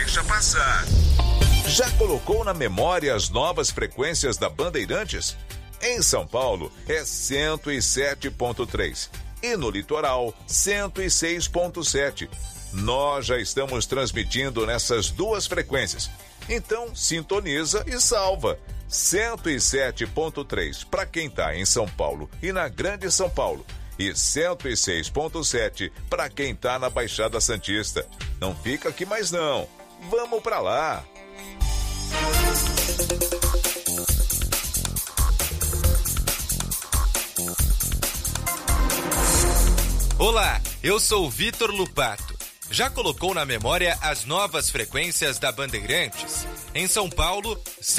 deixa passar. Já colocou na memória as novas frequências da Bandeirantes? Em São Paulo é 107.3 e no litoral 106.7. Nós já estamos transmitindo nessas duas frequências. Então sintoniza e salva. 107.3 para quem está em São Paulo e na Grande São Paulo. E 106.7 para quem está na Baixada Santista. Não fica aqui mais não. Vamos para lá. Olá, eu sou o Vitor Lupato. Já colocou na memória as novas frequências da Bandeirantes? Em São Paulo,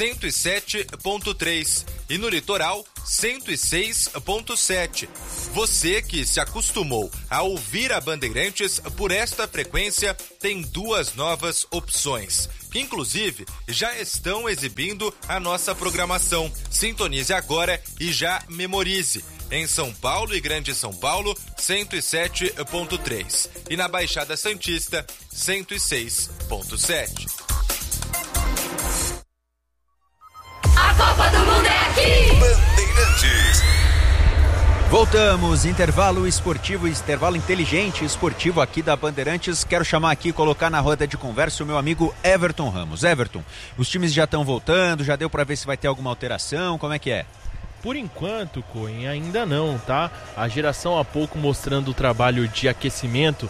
107.3 e no litoral, 106.7. Você que se acostumou a ouvir a Bandeirantes por esta frequência tem duas novas opções, que inclusive já estão exibindo a nossa programação. Sintonize agora e já memorize. Em São Paulo e Grande São Paulo, 107.3. E na Baixada Santista, 106.7. A Copa do Mundo é aqui! Bandeirantes. Voltamos, intervalo esportivo, intervalo inteligente esportivo aqui da Bandeirantes. Quero chamar aqui e colocar na roda de conversa o meu amigo Everton Ramos. Everton, os times já estão voltando, já deu para ver se vai ter alguma alteração, como é que é? Por enquanto, Coen, ainda não, tá? A geração há pouco mostrando o trabalho de aquecimento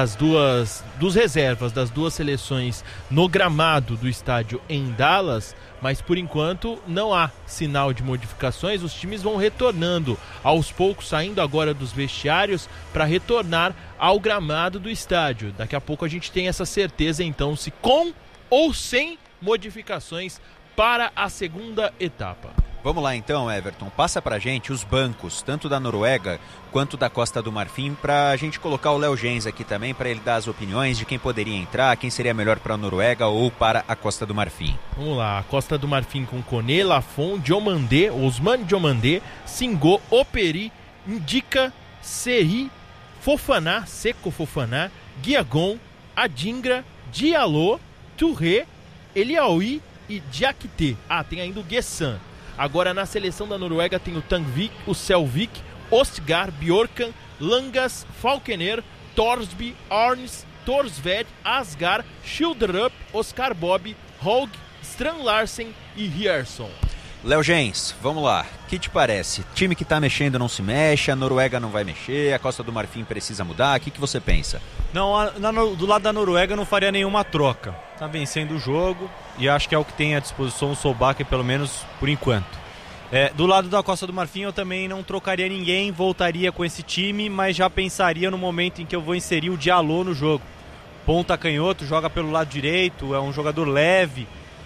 dos reservas das duas seleções no gramado do estádio em Dallas, mas por enquanto não há sinal de modificações. Os times vão retornando aos poucos, saindo agora dos vestiários para retornar ao gramado do estádio. Daqui a pouco a gente tem essa certeza então se com ou sem modificações para a segunda etapa. Vamos lá então, Everton, passa pra gente os bancos, tanto da Noruega quanto da Costa do Marfim, pra gente colocar o Léo Gens aqui também, pra ele dar as opiniões de quem poderia entrar, quem seria melhor pra Noruega ou para a Costa do Marfim. Vamos lá, a Costa do Marfim com Koné, Lafon, Diomandé, Ousmane Diomandé, Singo, Operi, Ndika, Serri, Fofana, Seko Fofana, Guiagon, Adingra, Diallo, Touré, Eliaoui e Diakité. Tem ainda o Gessan. Agora na seleção da Noruega tem o Tangvik, o Selvik, Ostgar, Bjorkan, Langas, Falkener, Torsby, Arns, Torsved, Asgar, Schilderup, Oscar Bob, Hog, Strand Larsen e Hierson. Léo Gens, vamos lá, o que te parece? Time que tá mexendo não se mexe, a Noruega não vai mexer, a Costa do Marfim precisa mudar, o que você pensa? Não, do lado da Noruega eu não faria nenhuma troca, tá vencendo o jogo e acho que é o que tem à disposição o Solbakken, pelo menos por enquanto. Do lado da Costa do Marfim eu também não trocaria ninguém, voltaria com esse time, mas já pensaria no momento em que eu vou inserir o Diallo no jogo. Ponta canhoto, joga pelo lado direito, é um jogador leve,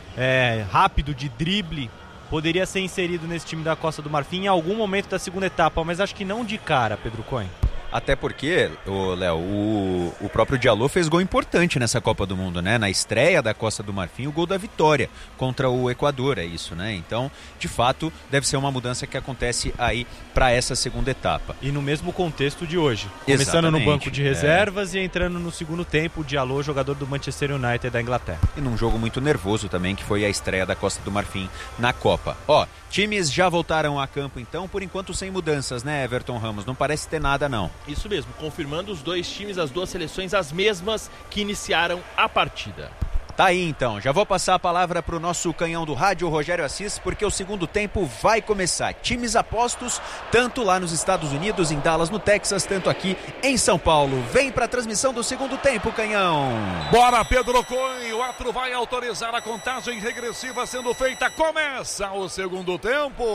rápido de drible, poderia ser inserido nesse time da Costa do Marfim em algum momento da segunda etapa, mas acho que não de cara, Pedro Coen. Até porque, Léo, o próprio Diallo fez gol importante nessa Copa do Mundo, né? Na estreia da Costa do Marfim, o gol da vitória contra o Equador, é isso, né? Então, de fato, deve ser uma mudança que acontece aí para essa segunda etapa. E no mesmo contexto de hoje. Começando no banco de reservas e entrando no segundo tempo, o Diallo, jogador do Manchester United da Inglaterra. E num jogo muito nervoso também, que foi a estreia da Costa do Marfim na Copa. Times já voltaram a campo então, por enquanto sem mudanças, né, Everton Ramos? Não parece ter nada, não. Isso mesmo, confirmando os dois times, as duas seleções, as mesmas que iniciaram a partida. Tá aí então, já vou passar a palavra pro nosso canhão do rádio, Rogério Assis, porque o segundo tempo vai começar. Times apostos, tanto lá nos Estados Unidos, em Dallas, no Texas, tanto aqui em São Paulo. Vem pra transmissão do segundo tempo, canhão. Bora, Pedro Coen, o árbitro vai autorizar a contagem regressiva sendo feita. Começa o segundo tempo.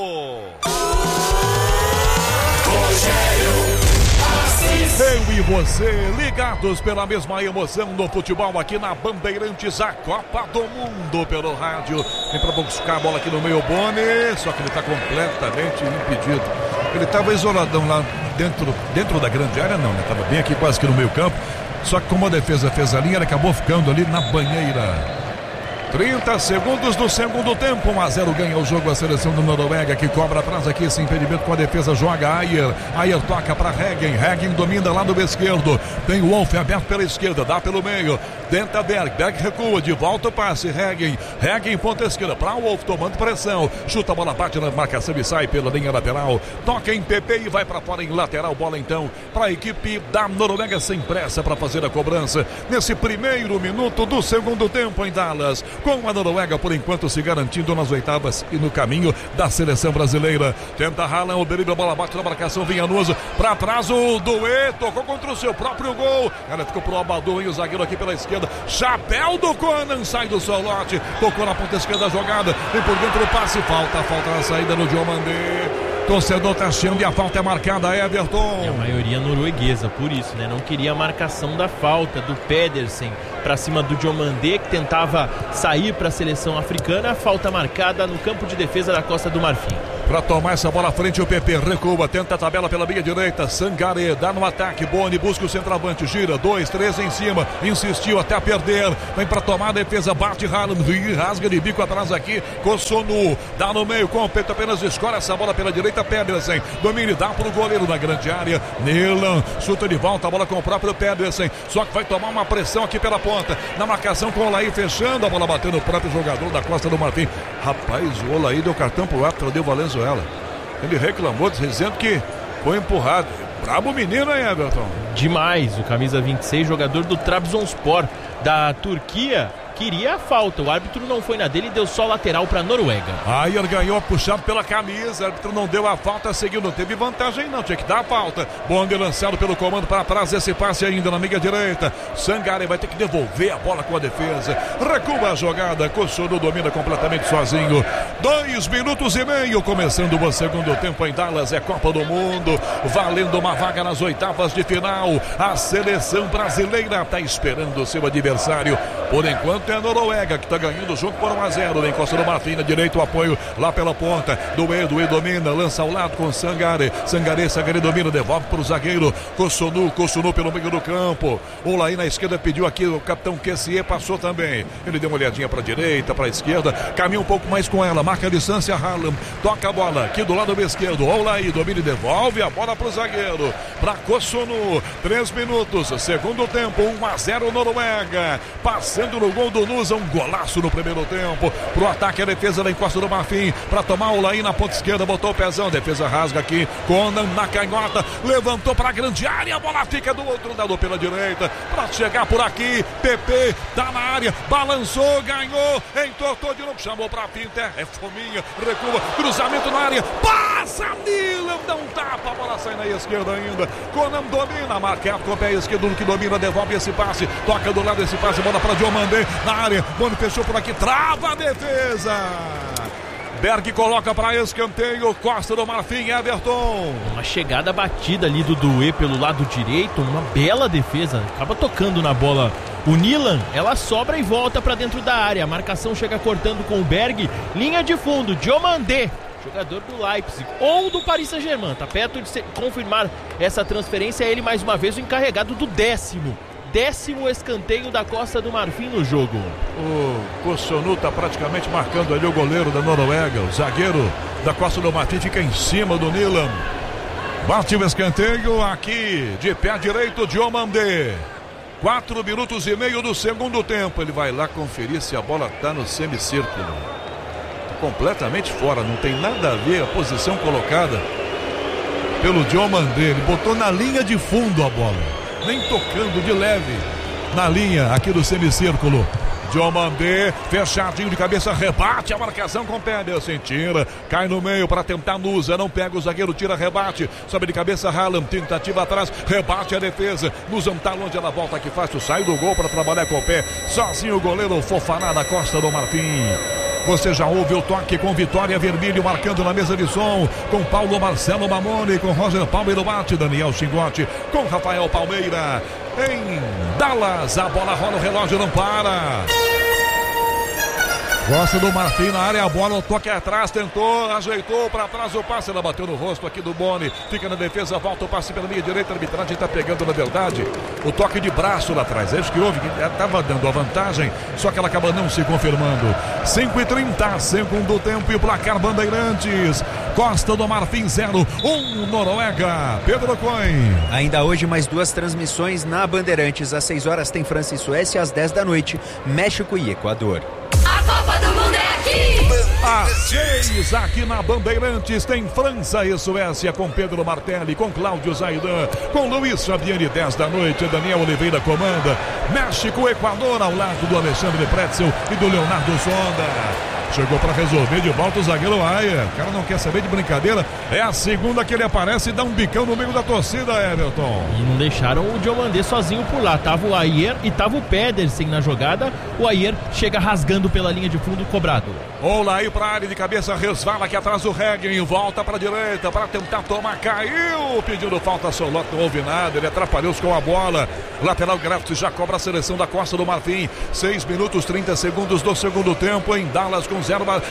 Rogério Assis. Eu e você, ligados pela mesma emoção do futebol aqui na Bandeirantes, a Copa do Mundo pelo rádio. Vem pra buscar a bola aqui no meio, Boni, só que ele tá completamente impedido. Ele tava isoladão lá dentro da grande área, não, né? Tava bem aqui quase que no meio campo. Só que como a defesa fez a linha, ele acabou ficando ali na banheira. 30 segundos do segundo tempo, 1-0 ganha o jogo a seleção da Noruega, que cobra atrás aqui esse impedimento com a defesa, joga Ayer toca para Reggen domina lá do esquerdo, tem o Wolf aberto pela esquerda, dá pelo meio, tenta Berg recua, de volta o passe, Reggen ponta esquerda, para o Wolf tomando pressão, chuta a bola, bate na marcação e sai pela linha lateral, toca em PP e vai para fora em lateral, bola então para a equipe da Noruega sem pressa para fazer a cobrança, nesse primeiro minuto do segundo tempo em Dallas, com a Noruega por enquanto se garantindo nas oitavas e no caminho da seleção brasileira. Tenta Haaland, o drible, a bola bate na marcação, Vinhanoso para trás, o Doué tocou contra o seu próprio gol, ela ficou pro Abadou e o zagueiro aqui pela esquerda, chapéu do Conan, sai do Solote, tocou na ponta esquerda da jogada, vem por dentro o passe, falta na saída no Diomandé. Torcedor tá achando e a falta é marcada, Everton. É a maioria norueguesa, por isso, né? Não queria a marcação da falta do Pedersen para cima do Diomandé, que tentava sair para a seleção africana. Falta marcada no campo de defesa da Costa do Marfim. Para tomar essa bola à frente, o PP recua, tenta a tabela pela linha direita, Sangaré dá no ataque, Boni busca o centroavante, gira, 2, 3 em cima, insistiu até perder, vem para tomar a defesa, bate Haaland, rasga de bico atrás aqui, Kossonu, dá no meio, com o peito apenas escolhe essa bola pela direita, Pedersen, domine, dá para o goleiro na grande área, Nilan, chuta de volta, a bola com o próprio Pedersen, só que vai tomar uma pressão aqui pela ponta, na marcação com o Olaí fechando, a bola batendo no próprio jogador da Costa do Marfim. Rapaz, o Olaí deu cartão pro árbitro, deu Valenzuela. Ele reclamou, dizendo que foi empurrado. Brabo menino, hein, Everton? Demais, o camisa 26, jogador do Trabzonspor da Turquia, queria a falta, o árbitro não foi na dele e deu só lateral para a Noruega. Ayer ganhou puxado pela camisa, o árbitro não deu a falta, seguiu, não teve vantagem não, tinha que dar a falta. Bonde lançado pelo comando para trás, esse passe ainda na meia direita, Sangaré vai ter que devolver a bola com a defesa, recua a jogada, Kossonu domina completamente sozinho. 2 minutos e meio, começando o segundo tempo em Dallas, é Copa do Mundo, valendo uma vaga nas oitavas de final, a seleção brasileira está esperando o seu adversário, por enquanto é a Noruega que está ganhando o jogo por 1-0. Vem Costa do Marfim, na direita o apoio lá pela ponta. Doué domina, lança ao lado com Sangaré. Sangaré domina, devolve para o zagueiro. Kossonu pelo meio do campo. Olaí na esquerda pediu aqui, o capitão Kessié passou também. Ele deu uma olhadinha para a direita, para a esquerda, caminha um pouco mais com ela, marca a distância, Haaland, toca a bola aqui do lado esquerdo. Olaí domina e devolve a bola para o zagueiro, para Kossonu. 3 minutos, segundo tempo, 1-0 Noruega. Passando no gol do Nusa, um golaço no primeiro tempo, pro ataque a defesa da Costa do Marfim, para tomar o Laí na ponta esquerda, botou o pezão, defesa rasga aqui, Conan na canhota, levantou para a grande área, a bola fica do outro lado pela direita, para chegar por aqui, PP tá na área, balançou, ganhou, entortou de novo, chamou para a pinta, é fominha, recua, cruzamento na área, passa Nilan, dá um tapa, a bola sai na esquerda ainda, Conan domina, marcado com o pé esquerdo, que domina, devolve esse passe, toca do lado esse passe, bola para Diomandé na área, Boni fechou por aqui, trava a defesa. Berg coloca para escanteio, Costa do Marfim, Everton. Uma chegada batida ali do Doué pelo lado direito, uma bela defesa, acaba tocando na bola. O Nilan, ela sobra e volta para dentro da área, a marcação chega cortando com o Berg, linha de fundo, Diomandé, jogador do Leipzig ou do Paris Saint-Germain, tá perto de confirmar essa transferência, é ele mais uma vez o encarregado do 10º escanteio da Costa do Marfim no jogo. O Kossonu está praticamente marcando ali o goleiro da Noruega. O zagueiro da Costa do Marfim fica em cima do Nilan. Bate o escanteio aqui de pé direito, Diomandé. 4 minutos e meio do segundo tempo. Ele vai lá conferir se a bola está no semicírculo. Tá completamente fora, não tem nada a ver a posição colocada pelo Diomandé. Ele botou na linha de fundo a bola, nem tocando de leve na linha aqui do semicírculo. Diomandé, fechadinho de cabeça, rebate a marcação com Pedersen, tira, cai no meio para tentar Nusa, não pega o zagueiro, tira, rebate, sobe de cabeça Haaland, tentativa atrás, rebate a defesa, Nusa tá longe, ela volta aqui fácil, sai do gol para trabalhar com o pé, sozinho o goleiro Fofaná da Costa do Marfim. Você já ouve o toque com Vitória Vermelho marcando na mesa de som, com Paulo Marcelo Mamone, com Roger Palmeiro Bate, Daniel Chingote, com Rafael Palmeira. Em Dallas, a bola rola, o relógio não para. Costa do Marfim na área, a bola, o toque atrás, tentou, ajeitou para trás o passe, ela bateu no rosto aqui do Boni, fica na defesa, volta o passe pela linha direita, a arbitragem está pegando na verdade o toque de braço lá atrás, é isso que houve, que estava dando a vantagem, só que ela acaba não se confirmando. 5:30, segundo tempo e o placar Bandeirantes, Costa do Marfim 0, 1 Noruega. Pedro Coin. Ainda hoje mais 2 transmissões na Bandeirantes, às 6 horas tem França e Suécia, às 10 da noite México e Equador. A Copa do Mundo é aqui! Às 6 aqui na Bandeirantes tem França e Suécia com Pedro Martelli, com Cláudio Zaidan, com Luiz Fabiani, 10 da noite, Daniel Oliveira comanda. México, Equador ao lado do Alexandre Pretzel e do Leonardo Sonda. Chegou para resolver de volta o zagueiro Ayer. O cara não quer saber de brincadeira. É a segunda que ele aparece e dá um bicão no meio da torcida, Everton. E não deixaram o Diomandé sozinho por lá. Tava o Ayer e tava o Pedersen na jogada. O Ayer chega rasgando pela linha de fundo, cobrado. Olá aí pra área de cabeça, resvala aqui atrás o Regen, volta pra direita para tentar tomar, caiu, pedindo falta, Solot, não houve nada, ele atrapalhou-se com a bola. Lateral Graft já cobra a seleção da Costa do Marfim. 6 minutos 30 segundos do segundo tempo em Dallas com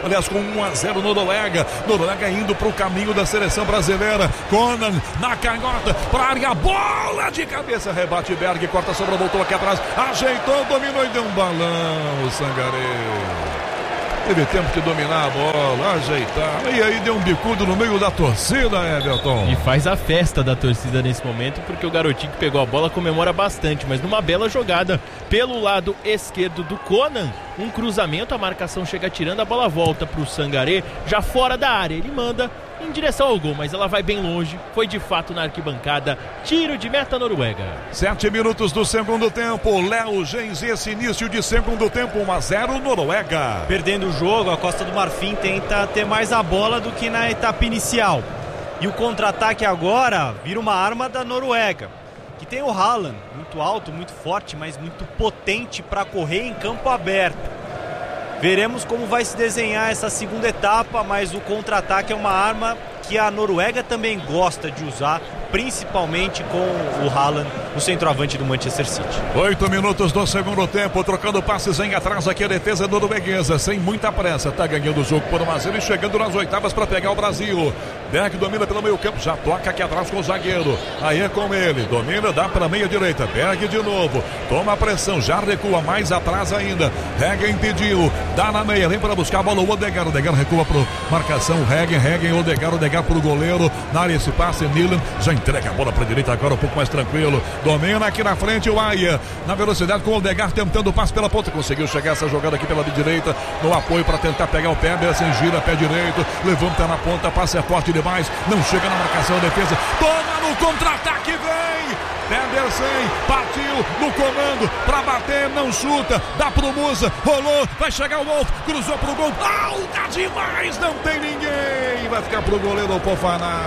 1-0 Noruega. Noruega indo pro caminho da seleção brasileira. Conan na canhota pra área, bola de cabeça, rebate Berg, corta a sobra, voltou aqui atrás, ajeitou, dominou e deu um balão o Sangaré. Teve tempo de dominar a bola, ajeitar, e aí deu um bicudo no meio da torcida, Everton. E faz a festa da torcida nesse momento, porque o garotinho que pegou a bola comemora bastante, mas numa bela jogada pelo lado esquerdo do Conan, um cruzamento, a marcação chega tirando, a bola volta pro Sangaré, já fora da área, ele manda em direção ao gol, mas ela vai bem longe, foi de fato na arquibancada, tiro de meta Noruega. 7 minutos do segundo tempo, Léo Gens, esse início de segundo tempo, 1-0 Noruega. Perdendo o jogo, a Costa do Marfim tenta ter mais a bola do que na etapa inicial. E o contra-ataque agora vira uma arma da Noruega, que tem o Haaland, muito alto, muito forte, mas muito potente para correr em campo aberto. Veremos como vai se desenhar essa segunda etapa, mas o contra-ataque é uma arma que a Noruega também gosta de usar, principalmente com o Haaland, o centroavante do Manchester City. 8 minutos do segundo tempo, trocando passes em atrás aqui a defesa norueguesa, sem muita pressa, tá ganhando o jogo por 1-0 e chegando nas oitavas para pegar o Brasil. Berg domina pelo meio campo, já toca aqui atrás com o zagueiro, aí é com ele, domina, dá para meia direita, Berg de novo, toma a pressão, já recua mais atrás ainda, Regen pediu, dá na meia, vem para buscar a bola o Odegaard recua pro marcação, Regen, Odegaard pro goleiro, na área esse passe, Nilan já entrega a bola para a direita agora um pouco mais tranquilo, domina aqui na frente o Ayer, na velocidade com o Odegaard tentando o passe pela ponta, conseguiu chegar essa jogada aqui pela direita, no apoio para tentar pegar o Pedersen, gira pé direito, levanta na ponta, passe é forte demais, não chega na marcação, a defesa, toma no contra-ataque, vem! Pedersen partiu no comando pra bater, não chuta, dá pro Musa, rolou, vai chegar o Wolf, cruzou pro gol, alta demais, não tem ninguém, vai ficar pro goleiro Fofana.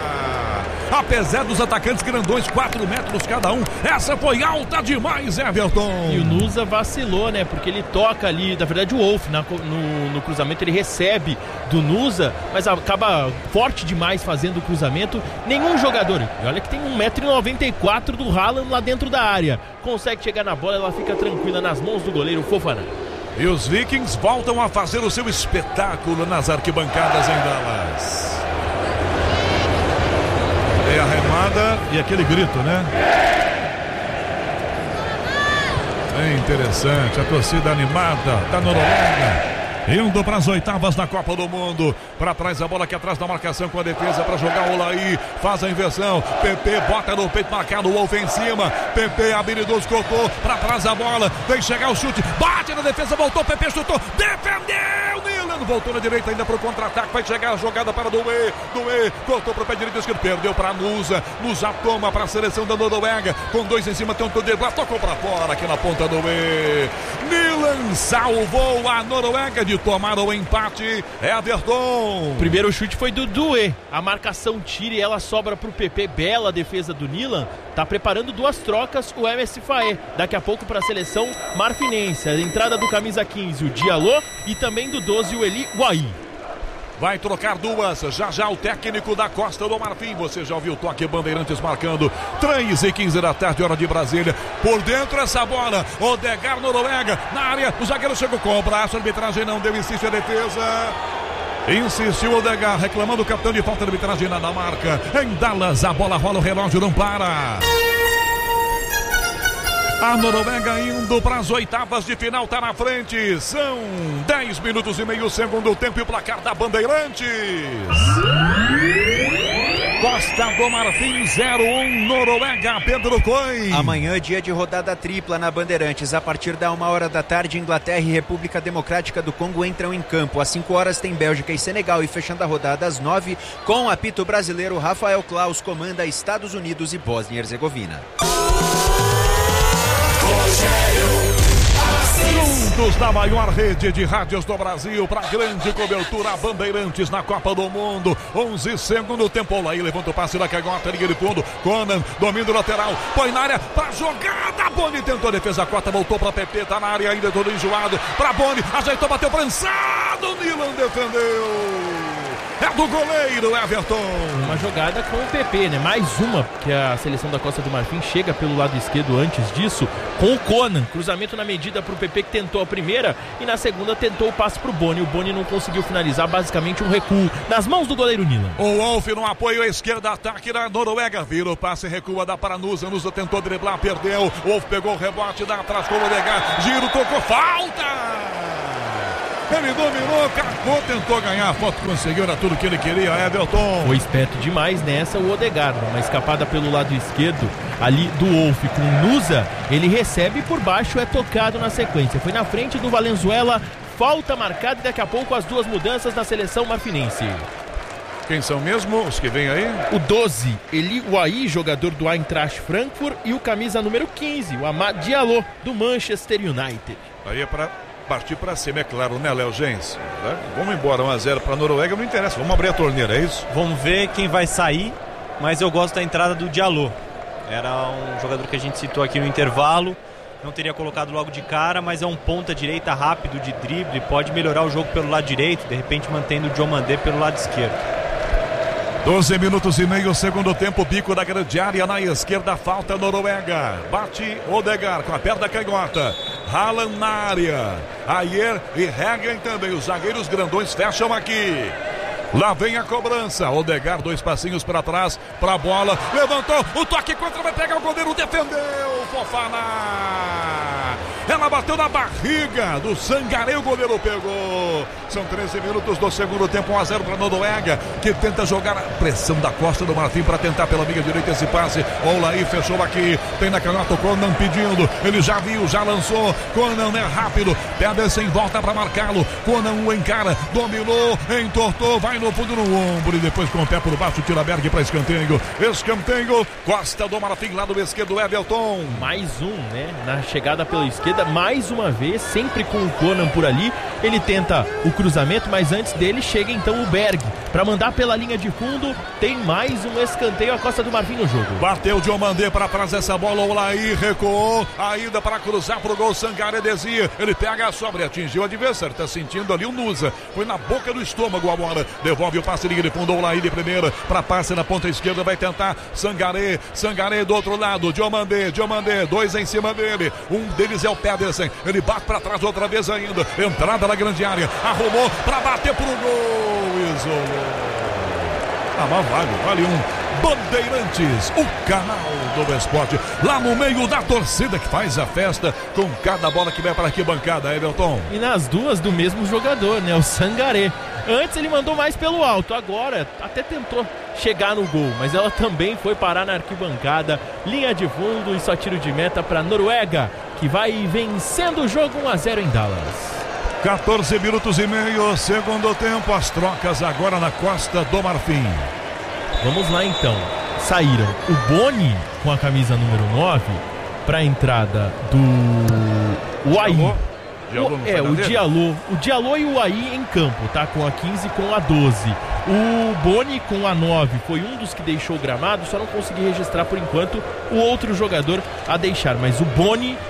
Apesar dos atacantes grandões, 4 metros cada um, essa foi alta demais, Everton. E o Nusa vacilou, né? Porque ele toca ali, na verdade o Wolf no cruzamento, ele recebe do Nusa, mas acaba forte demais fazendo o cruzamento. Nenhum jogador, olha que tem 1,94 m do Haaland lá dentro da área, consegue chegar na bola, ela fica tranquila nas mãos do goleiro Fofana. E os Vikings voltam a fazer o seu espetáculo nas arquibancadas em Dallas. É a remada e aquele grito, né? É interessante, a torcida animada da Noruega. Indo para as oitavas da Copa do Mundo. Para trás a bola aqui atrás da marcação com a defesa para jogar o Olaí. Faz a inversão. PP bota no peito marcado. O Wolf em cima. PP habilidoso, cortou. Para trás a bola. Vem chegar o chute. Bate na defesa. Voltou. PP chutou. Defendeu. Nilan voltou na direita ainda para o contra-ataque. Vai chegar a jogada para Doué. Doué cortou para o pé direito esquerdo. Perdeu para Nusa. Nusa toma para a seleção da Noruega. Com 2 em cima. Tentou driblar. Tocou para fora aqui na ponta do E. Nilan salvou a Noruega de tomar o empate. Everton. O primeiro chute foi do Doué. A marcação tira e ela sobra pro PP. Bela defesa do Nilan. Tá preparando 2 trocas o MS Faé. Daqui a pouco para a seleção marfinense. A entrada do camisa 15, o Diallo, e também do 12, o Eli Wahi. vai trocar duas. Já o técnico da Costa do Marfim. Você já ouviu o toque Bandeirantes marcando 3h15 da tarde, hora de Brasília. Por dentro essa bola, Odegar, Noruega, na área, o zagueiro chegou com o braço, a arbitragem não deu, insiste a defesa. Insistiu o Odegar, reclamando o capitão de falta de arbitragem na marca. Em Dallas, a bola rola, o relógio não para. A Noruega indo para as oitavas de final, tá na frente. São 10 minutos e meio, segundo tempo, e o placar da Bandeirantes. Costa do Marfim 0-1, Noruega, Pedro Coin. Amanhã, dia de rodada tripla na Bandeirantes. A partir da 1h da tarde, Inglaterra e República Democrática do Congo entram em campo. Às 5 horas tem Bélgica e Senegal. E fechando a rodada às 9, com apito brasileiro, Rafael Claus comanda Estados Unidos e Bósnia e Herzegovina. Juntos na maior rede de rádios do Brasil, para grande cobertura, Bandeirantes na Copa do Mundo. 11 segundo tempo. Olaí levanta o passe da canhota, liga de fundo. Conan domina o lateral, põe na área pra jogada. Boni tentou a defesa, Cota voltou pra PP, tá na área ainda, todo enjoado. Pra Boni, ajeitou, bateu prensado. Nilan defendeu. É do goleiro Everton. Uma jogada com o PP, né? Mais uma, porque a seleção da Costa do Marfim chega pelo lado esquerdo antes disso, com o Conan. Cruzamento na medida pro PP, que tentou a primeira, e na segunda tentou o passe pro Boni. O Boni não conseguiu finalizar, basicamente um recuo nas mãos do goleiro Nilan. O Wolf no apoio à esquerda, ataque da Noruega. Vira o passe, recua, dá para Nusa. Nusa tentou driblar, perdeu. O Wolf pegou o rebote, dá atrás com o Odegar. Giro, tocou, falta! Ele dominou, cacou, tentou ganhar a foto, conseguiu, era tudo que ele queria, Everton. Foi esperto demais nessa o Odegaard, uma escapada pelo lado esquerdo ali do Wolf com Nusa, ele recebe por baixo, é tocado na sequência, foi na frente do Valenzuela, falta marcada e daqui a pouco as duas mudanças na seleção marfinense. Quem são mesmo os que vêm aí? O 12, Eli Wahi, jogador do Eintracht Frankfurt, e o camisa número 15, o Amad Diallo, do Manchester United. Aí é para partir para cima, é claro, né, Léo Gens? Vamos embora, 1-0 para a Noruega, não interessa, vamos abrir a torneira, é isso? Vamos ver quem vai sair, mas eu gosto da entrada do Diallo. Era um jogador que a gente citou aqui no intervalo, não teria colocado logo de cara, mas é um ponta direita rápido de drible, pode melhorar o jogo pelo lado direito, de repente mantendo o Diomandé pelo lado esquerdo. 12 minutos e meio, segundo tempo, bico da grande área na esquerda, falta Noruega. Bate Odegar com a perna canhota. Haaland na área. Ayer e Hegen também. Os zagueiros grandões fecham aqui. Lá vem a cobrança. Odegar, 2 passinhos para trás, para a bola. Levantou, o toque contra, vai pegar o goleiro, defendeu. Fofana. Ela bateu na barriga do Sangaré, o goleiro pegou. São 13 minutos do segundo tempo, 1-0 para a Noruega, que tenta jogar a pressão da Costa do Marfim para tentar pela linha direita esse passe. Olaí fechou aqui, tem na canhota o Conan pedindo, ele já viu, já lançou. Conan é rápido, Pedersen volta para marcá-lo. Conan o encara, dominou, entortou, vai no fundo no ombro e depois com o pé por baixo, tira Berg para escanteio. Escanteio, Costa do Marfim, lado esquerdo, Everton. Mais um, né? Na chegada pela esquerda, mais uma vez, sempre com o Conan por ali. Ele tenta o cruzamento, mas antes dele chega então o Berg para mandar pela linha de fundo. Tem mais um escanteio, a Costa do Marfim no jogo. Bateu de Diomandé para trás essa bola, o Olaí recuou, ainda para cruzar pro gol, Sangaré desvia, ele pega a sobra, atingiu o adversário, tá sentindo ali o Nusa, foi na boca do estômago a bola, devolve o passe, liga de fundo, o Olaí de primeira, para passe na ponta esquerda, vai tentar Sangaré do outro lado, Diomandé, 2 em cima dele, um deles é o Pedersen, ele bate para trás outra vez ainda, entrada na grande área, arrumou para bater pro gol, isolou. Mas vale um Bandeirantes, o canal do esporte, lá no meio da torcida que faz a festa com cada bola que vai para a arquibancada, Everton. E nas duas do mesmo jogador, né, o Sangaré. Antes ele mandou mais pelo alto, agora até tentou chegar no gol, mas ela também foi parar na arquibancada, linha de fundo e só tiro de meta para Noruega, que vai vencendo o jogo 1-0 em Dallas. 14 minutos e meio, segundo tempo, as trocas agora na Costa do Marfim. Vamos lá então, saíram o Boni com a camisa número 9 para a entrada do Wahi. O Diallo e o Wahi em campo, tá? Com a 15 e com a 12. O Boni com a 9 foi um dos que deixou o gramado, só não consegui registrar por enquanto o outro jogador a deixar, mas o Boni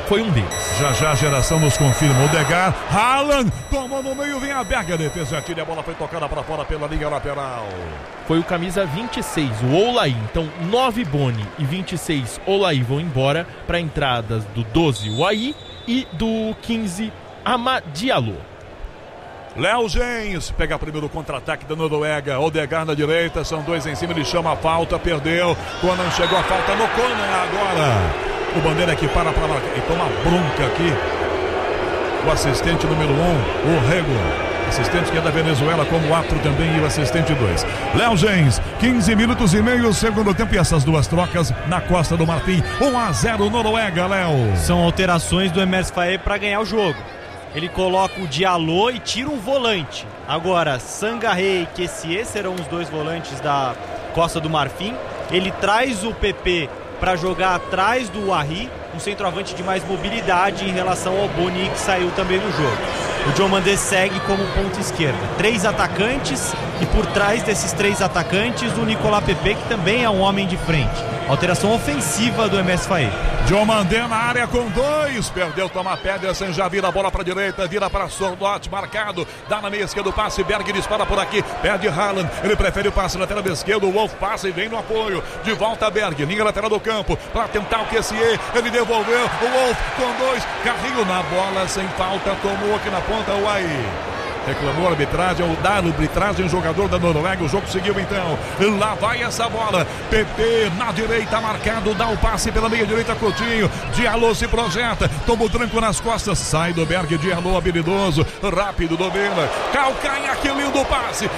foi um deles. Já a geração nos confirma. Odegaard, Haaland, tomou no meio, vem a Berg, a defesa atira, a bola foi tocada para fora pela linha lateral. Foi o camisa 26, o Oulaí. Então 9 Boni e 26 Oulaí vão embora para entradas do 12 Wahi e do 15 Amadialô. Léo Gens pega primeiro o contra-ataque da Noruega. Odegaard na direita, são 2 em cima, ele chama a falta, perdeu. Conan chegou a falta no Conan agora. O Bandeira que para marcar e toma bronca aqui. O assistente número 1, o Rego. Assistente que é da Venezuela, como o árbitro também e o assistente 2. Léo Gens, 15 minutos e meio, segundo tempo, e essas duas trocas na Costa do Marfim. 1-0 Noruega, Léo. São alterações do Emerson Faé para ganhar o jogo. Ele coloca o Diallo e tira um volante. Agora, Sangaré e Kessié serão os 2 volantes da Costa do Marfim. Ele traz o PP para jogar atrás do Wahi, um centroavante de mais mobilidade em relação ao Boni, que saiu também no jogo. O Diomandé segue como ponta esquerda. 3 atacantes e por trás desses 3 atacantes o Nicolas Pepe, que também é um homem de frente. Alteração ofensiva do MS Faé. Diomandé na área com 2. Perdeu, toma Pedersen, já vira a bola para a direita, vira para Sorloth, marcado. Dá na meia esquerda o passe, Berg dispara por aqui. Perde Haaland, ele prefere o passe lateral esquerdo. O Wolf passa e vem no apoio. De volta a Berg, linha lateral do campo, para tentar o Kessié. Ele devolveu, o Wolf com 2. Carrinho na bola, sem falta, tomou aqui na ponta o Wahi. Reclamou a arbitragem, ou da arbitragem, jogador da Noruega. O jogo seguiu então. Lá vai essa bola. PP na direita, marcado. Dá o passe pela meia direita, Coutinho. Diallo se projeta. Toma o tranco nas costas. Sai do Berg. Diallo habilidoso. Rápido, domina. Calcanhar, que lindo passe.